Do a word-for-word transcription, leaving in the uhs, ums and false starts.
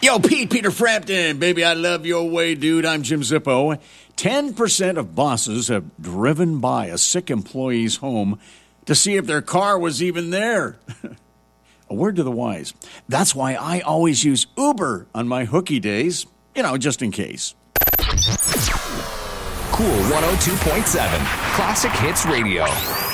Yo, Pete, Peter Frampton, baby, I love your way, dude. I'm Jim Zippo. ten percent of bosses have driven by a sick employee's home to see if their car was even there. A word to the wise. That's why I always use Uber on my hooky days, you know, just in case. Cool one oh two point seven, Classic Hits Radio.